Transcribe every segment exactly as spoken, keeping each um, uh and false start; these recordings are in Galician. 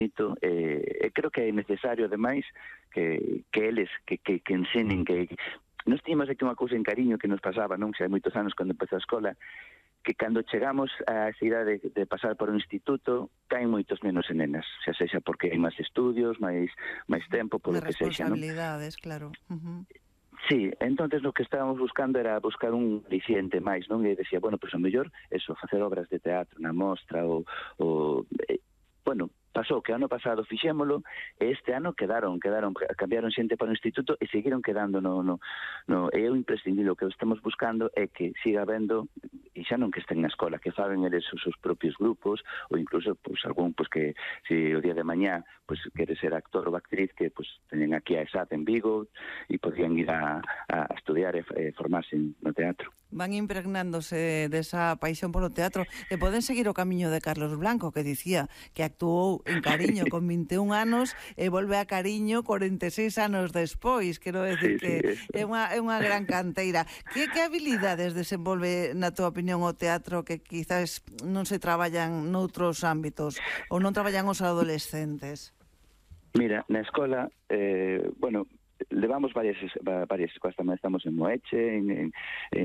bonito, e eh, creo que é necesario, ademais, que, que eles que, que, que ensenen, que... Nos tínhamos aquí unha cousa en Cariño que nos pasaba, non? Xa hai moitos anos cando empezou a escola, que cando chegamos a esa idade de, de pasar por un instituto, caen moitos nenos e nenas, xa sexa porque hai máis estudios, máis máis tempo, por o que sexa, non? Responsabilidades, claro. Uh-huh. Sí, entonces lo que estábamos buscando era buscar un aliciente máis, non? E decía, bueno, pois pues, o mellor, eso, facer obras de teatro na mostra, ou, ou eh, bueno, pasou que ano pasado fixémolo e este ano quedaron, quedaron, cambiaron xente para o instituto e seguiron quedando no, no, no é o imprescindible. O que estamos buscando é que siga habendo, e xa non que estén na escola, que fagan eles os seus propios grupos, ou incluso pues, algún pues, que si o día de mañá pues, quere ser actor ou actriz, que pues, teñen aquí a ESAT en Vigo e podían ir a, a estudiar e, e formarse no teatro. Van impregnándose desa paixón polo teatro e poden seguir o camiño de Carlos Blanco, que dicía que actuou en Cariño con vinte e un anos e volve a Cariño corenta e seis anos despois. Quero decir sí, que sí, é unha, é unha gran canteira. Que, que habilidades desenvolve, na tua opinión, o teatro que quizás non se traballan noutros ámbitos ou non traballan os adolescentes? Mira, na escola, eh, bueno... levamos varias varias escolas, tamén estamos en Moeche, en, en,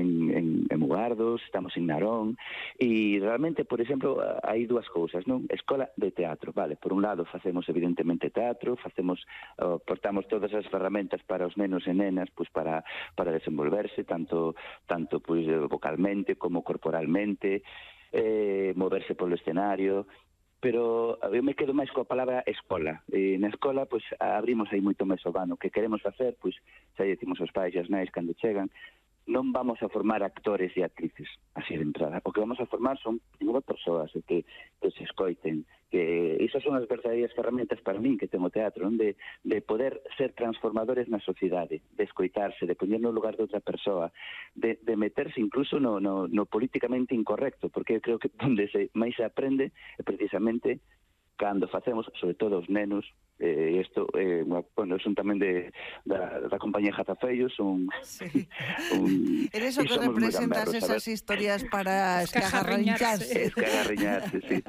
en, en Mugardos, estamos en Narón, e realmente, por exemplo, hai dúas cousas, non? Escola de teatro, vale, por un lado facemos evidentemente teatro, facemos, uh, portamos todas as ferramentas para os nenos e nenas, pois para, para desenvolverse, tanto, tanto pois, vocalmente como corporalmente, eh, moverse polo escenario. Pero eu me quedo máis coa palabra escola. E na escola, pois, abrimos aí moito máis o vano. O que queremos facer, pois, xa decimos aos pais e as nais cando chegan, non vamos a formar actores e actrices, así de entrada. O que vamos a formar son primeiro persoas que, que se escoiten, que esas son as verdadeiras ferramentas para min que ten o teatro, non? De, de poder ser transformadores na sociedade, de escoitarse, de poñer no lugar de outra persoa, de, de meterse incluso no, no, no políticamente incorrecto, porque eu creo que onde se, máis se aprende é precisamente cando facemos, sobre todo os nenos, eh, isto, eh, bueno, son tamén de, da, da compañía Jatafeio, son... Sí. Un, eres o que representas esas historias para escagarriñarse. Escagarriñarse, sí.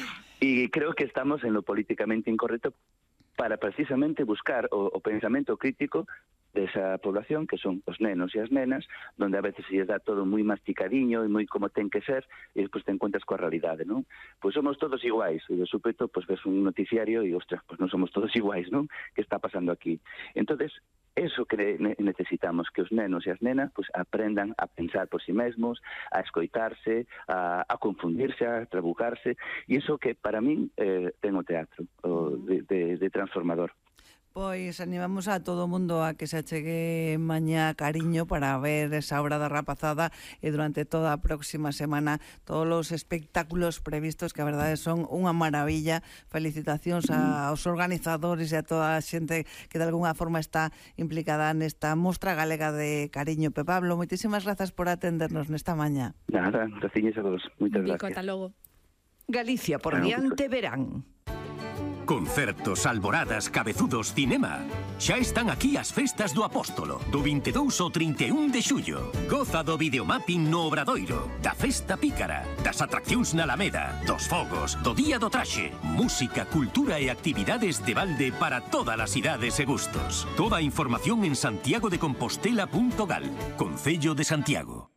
E creo que estamos en lo políticamente incorrecto para precisamente buscar o, o pensamento crítico desa población, que son os nenos e as nenas, donde a veces se lles dá todo moi masticadiño e moi como ten que ser, e despois te encuentras coa realidade, non? Pois somos todos iguais, e de súpeto, pois ves un noticiario e, ostras, pois non somos todos iguais, non? Que está pasando aquí? Entonces, eso que necesitamos, que os nenos e as nenas pues, aprendan a pensar por si mesmos, a escoitarse, a, a confundirse, a trabucarse, e iso que para min eh, ten o teatro, o de, de, de transformador. Pois animamos a todo o mundo a que se achegue mañá a Cariño para ver esa obra da rapazada e durante toda a próxima semana todos os espectáculos previstos que a verdade son unha maravilla. Felicitacións aos organizadores e a toda a xente que de alguna forma está implicada nesta mostra galega de Cariño. Pepe Pablo, moitísimas grazas por atendernos nesta mañá. Nada, graciñes a vos. Moitas gracias. Bico, ata logo. Galicia por diante verán. Concertos, alboradas, cabezudos, cinema. Xa están aquí as festas do Apóstolo, do vinte e dous ao trinta e un de xullo. Goza do videomapping no Obradoiro, da festa pícara, das atraccións na Alameda, dos fogos, do Día do Traxe. Música, cultura e actividades de balde para todas as idades e gustos. Toda a información en santiago de compostela punto gal, Concello de Santiago.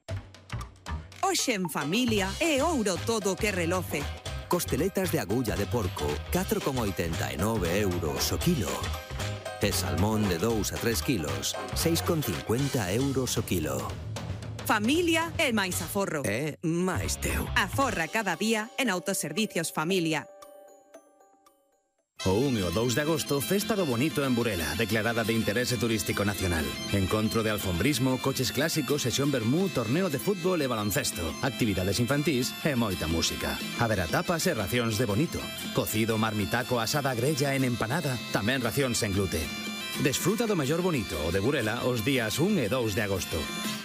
Hoxe en familia é ouro todo que reloce. Costeletas de agulla de porco, catro con oitenta e nove euros o kilo. E salmón de dous a tres kilos, seis con cincuenta euros o kilo. Familia é máis aforro. É máis teu. Aforra cada día en Autoservicios Familia. O un e o dous de agosto, Festa do Bonito en Burela, declarada de interese turístico nacional. Encontro de alfombrismo, coches clásicos, sesión vermú, torneo de fútbol e baloncesto, actividades infantís e moita música. Haberá tapas e racións de bonito. Cocido, marmitaco, asada grella en empanada, tamén racións en glute. Desfruta do mellor bonito, o de Burela, os días un e dous de agosto.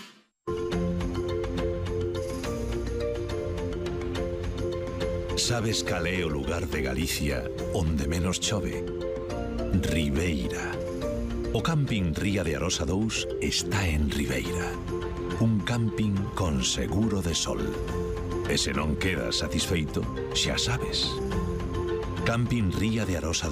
Sabes cal é o lugar de Galicia onde menos chove? Ribeira. O camping Ría de Arosa dous está en Ribeira. Un camping con seguro de sol. E se non quedas satisfeito, xa sabes. Camping Ría de Arosa